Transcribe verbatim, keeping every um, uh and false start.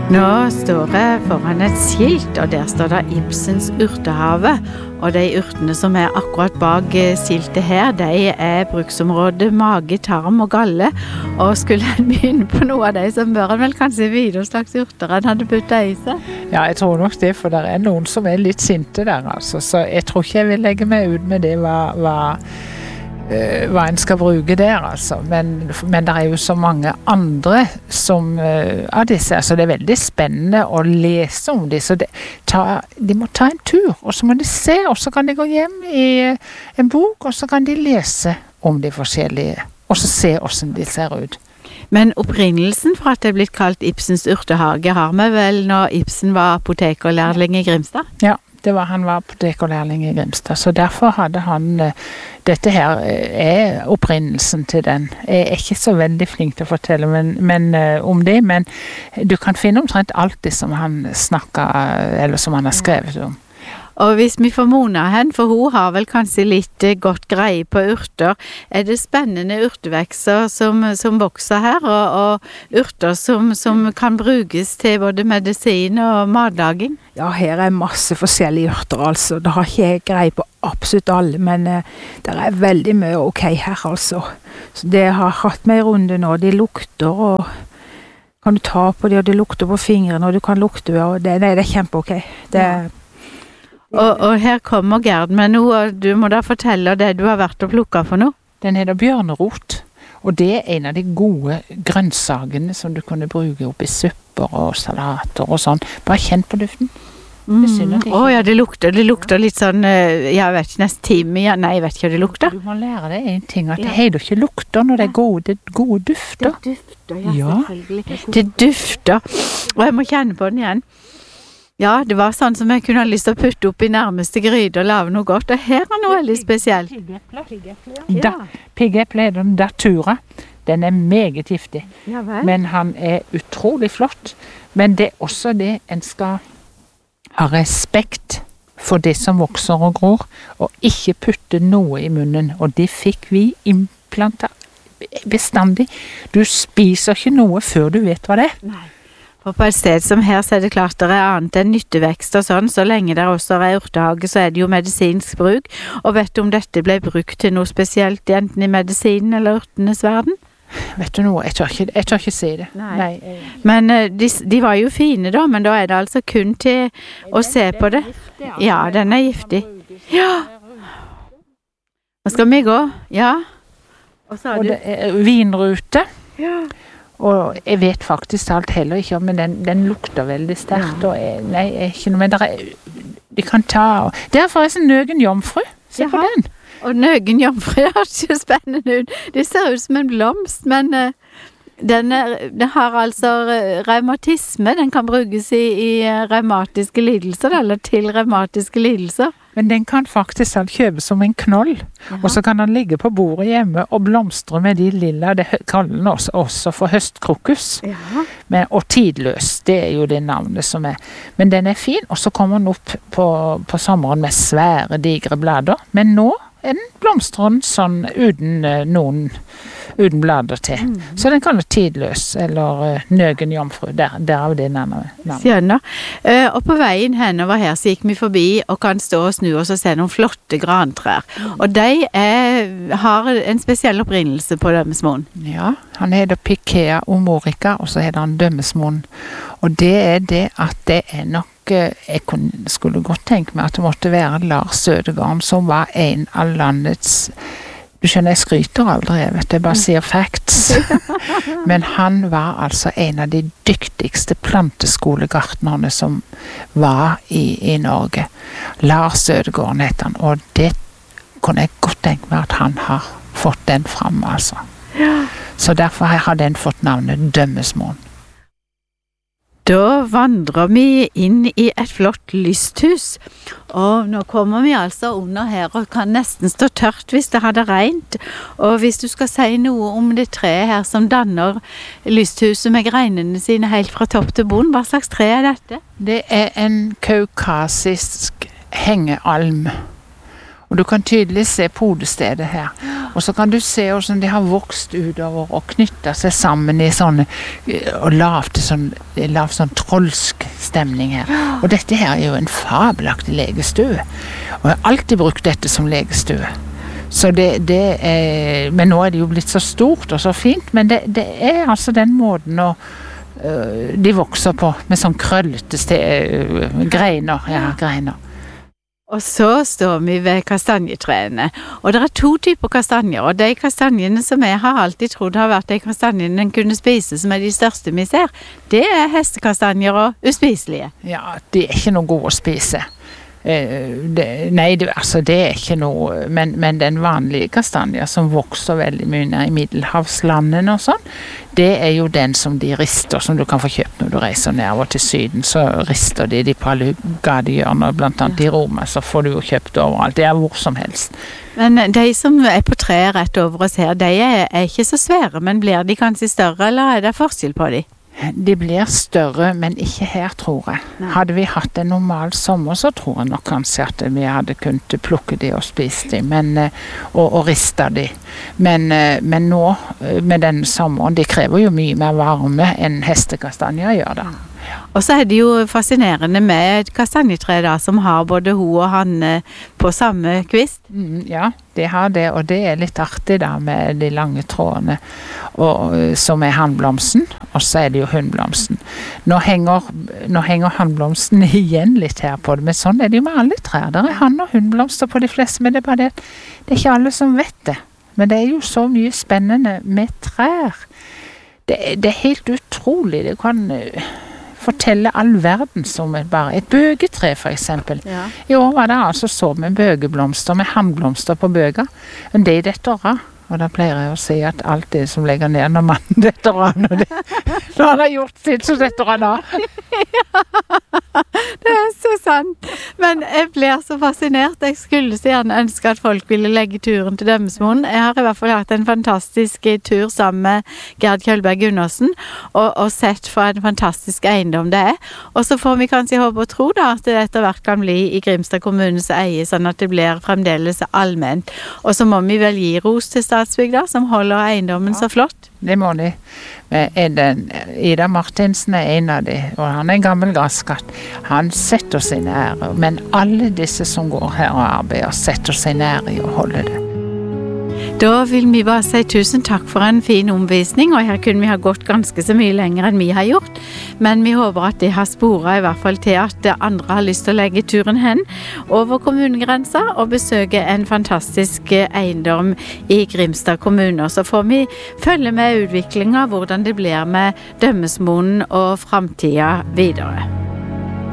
Nå står jeg foran et skilt, og der står det Ibsens urtehave. Og de urtene som er akkurat bak skiltet her, de er bruksområde mage, tarm og galle. Og skulle en begynne på noe av de, så bør en vel kanskje vite hva slags urter en hadde puttet i seg. Ja, jeg tror nok det, for det er noen som er litt sinte der, altså. Så jeg tror ikke jeg vil legge meg ut med det hva, hva, uh, hva en skal bruke der, altså. Men, men det er jo så mange andre som uh, av disse, altså det er veldig spennende å lese om de, så det, ta, de må ta en tur, og så må de se, og så kan de gå hjem i en bok, og så kan de lese om de forskjellige, og så se hvordan de ser ut. Men opprinnelsen for at det er blitt kalt Ibsens urtehage har vi vel når Ibsen var apotekerlærling i Grimstad? Ja, det var, han var apotekerlærling i Grimstad, så derfor hadde han, dette her er opprinnelsen til den. Jeg er ikke så veldig flink til å fortelle men, men, om det, men du kan finne omtrent alt det som han snakket, eller som han har skrevet om. Og hvis vi får Mona hen, for hun har vel kanskje litt godt greie på urter, er det spennende urtevekster som, som vokser her, og, og urter som, som kan brukes til både medisin og matlaging? Ja, her er masse forskjellige urter, altså. Det har ikke jeg greie på absolutt alle, men uh, det er veldig mye ok her, altså. Så det jeg har hatt med i runde nå, de lukter, og kan du ta på de, og de lukter på fingrene, og du kan lukte, og det, nei, det er kjempe ok. Det er Og, og her kommer Gerd med noe, og du må da fortelle det du har vært og plukket for noe. Den heter bjørnerot, og det er en av de gode grønnsakene som du kunne bruke opp i supper og salater og sånn. Bare kjenn på duften. Mm. Å oh, ja, det lukter, det lukter litt sånn, jeg vet ikke, nesten time, ja, nei, jeg vet ikke hva det lukter. Du må lære deg en ting, at det heter ikke lukter når det er gode, det er gode dufter. Det dufter, ja, selvfølgelig. Det dufter, og jeg må kjenne på den igjen. Ja, det var sånn som jeg kunne ha lyst til å putte opp i nærmeste gryde og lave noe godt. Og her er noe veldig spesielt. Da, piggeple er den datura. Den er meget giftig. Ja, vel. Men han er utrolig flott. Men det er også det en skal ha respekt for det som vokser og gror, og ikke putte noe i munnen. Og det fikk vi implanter bestandig. Du spiser ikke noe før du vet hva det er. Nei. For på et sted som her så er det klart det er annet enn nyttevekst og sånn, så lenge det også er urtehage så er det jo medisinsk bruk. Og vet du om dette ble brukt til noe spesielt, enten i medisinen eller urtenes verden? Vet du noe, jeg tør ikke, jeg tør ikke si det. Nei. Nei. Men de, de var jo fine da, men da er det altså kun til å se på det. Ja, den er giftig. Ja! Nå skal vi gå, ja. Og så har du... Og det er vinrute. Ja. Og jeg vet faktisk alt heller ikke, men den, den lukter veldig sterkt, og jeg, nei, jeg ikke noe, men der er, de kan ta, og, det er forresten Nøgen Jomfru, se Jaha. På den. Og Nøgen Jomfru, det er ikke spennende ut, det ser ut som en blomst, men uh, den, er, den har altså uh, reumatisme, den kan brukes i, i uh, reumatiske lidelser, eller til reumatiske lidelser. Men den kan faktisk alt kjøpe som en knoll, Jaha. Og så kan den ligge på bordet hjemme og blomstre med de lilla, det kaller den også, også for høstkrokus. Men, og tidløs, det er jo det navnet som er. Men den er fin, og så kommer den opp på, på sommeren med svære, digre blader. Men nå er den blomstren sånn uten uh, noen uten blader til. Mm. Så den kan være tidløs, eller uh, Nøgen Jomfru, der, der er det navnet. Skjønner. Uh, og på veien henover her så gikk vi forbi og kan stå og snu oss og se noen flotte grantrær. Mm. Og de er, har en spesiell opprinnelse på Dømmesmoen. Ja, han heter Pikea omorica, og så heter han Dømmesmoen. Og det er det at det er nok jeg kunne, skulle godt tenke meg at det måtte være Lars Sødegarn som var en av landets, du skjønner jeg skryter aldri, jeg vet jeg bare sier facts, men han var altså en av de dyktigste planteskolegartnerne som var i, i Norge. Lars Sødegarn heter han, og det kunne jeg godt tenke meg at han har fått den frem, altså. Så derfor har den fått navnet Dømmesmoen. Da vandrer vi inn i et flott lysthus, og nå kommer vi altså under her og kan nesten stå tørt hvis det hadde regnet. Og hvis du skal si noe om det treet her som danner lysthuset med greinene sine helt fra topp til bunn, hva slags tre er dette? Det er en kaukasisk hengealm. Og du kan tydelig se podestedet her. Og så kan du se hvordan de har vokst utover og knyttet seg sammen i sånne, og lavt sånn, lav sånn trolsk stemning her. Og dette her er jo en fabelaktig legestue. Og jeg har alltid brukt dette som legestue. Så det, det er, men nå er det jo blitt så stort og så fint, men det, det er altså den måten å øh, de vokser på, med sånn krøllete sted, øh, greiner, ja, greiner. Og så står vi ved kastanjetrærne, og det er to typer kastanjer, og de kastanjene som jeg har alltid trodd har vært de kastanjene en kunne spise, som er de største vi ser, det er hestekastanjer og uspiselige. Ja, de er ikke noe gode å spise. Eh, det, nei, det, altså det er ikke noe, men, men den vanlige kastanja som vokser veldig mye i middelhavslandene og sånn, det er jo den som de rister, som du kan få kjøpt når du reiser nedover til syden, så rister de de på alle gadehjørner, blant annet i Roma, så får du jo kjøpt overalt, det er hvor som helst. Men de som er på treet rett over oss her, de er, er ikke så svære, men blir de kanskje større, eller er det forskjell på de? De blir større, men ikke her, tror jeg. Nei. Hadde vi hatt en normal sommer, så tror jeg nok kanskje at vi hadde kunnet plukke de og spise de, men, og, og riste de. Men, men nå, med denne sommeren, de krever jo mye mer varme enn hestekastanjer gjør da. Og så er det jo fascinerende med kastanjetre da, som har både ho og hanne på samme kvist. Mm, ja, de har det, og det er litt artig da med de lange trådene, og, som er hannblomsten, og så er det jo hunnblomsten. Nå henger, nå henger hannblomsten igjen litt her på det, men sånn er det jo med alle trær. Der er hann- og hunnblomster på de fleste, men det er bare det, det er ikke alle som vet det. Men det er jo så mye spennende med trær. Det, det er helt utrolig, det kan fortelle all verden som et, bare et bøgetre for eksempel. Ja. I år var det altså så med bøgeblomster, med hannblomster på bøger, men det detter av. Og da pleier jeg å si at alt det som legger ned når mannen detter av, når, det, når han har gjort sitt, så detter han av. Ja, det er så sant. Men jeg blir så fascinert. Jeg skulle så gjerne ønske at folk ville legge turen til Dømmesmoen. Jeg har i hvert fall hatt en fantastisk tur sammen med Gerd Kjølberg Gundersen, og, og sett for en fantastisk eiendom det er. Og så får vi kanskje håpe og tro da, at det etter hvert kan bli i Grimstad kommunes eie, sånn at det blir fremdeles allment. Og så må vi vel gi ros til Statsbygg da, som holder eiendommen ja, så flott. Det må de. Den, Ida Martinsen er en av de, og han er en gammel gasskatt. Han setter sin ære, men alle disse som går her og arbeider, setter sin ære i å holde det. Da vil vi bare si tusen takk for en fin omvisning, og her kunne vi ha gått ganske så mye lenger enn vi har gjort, men vi håper at det har sporet i hvert fall til at andre har lyst til å legge turen hen over kommunegrensa og besøke en fantastisk eiendom i Grimstad kommune. Så får vi følge med utviklingen av hvordan det blir med Dømmesmoen og fremtiden videre.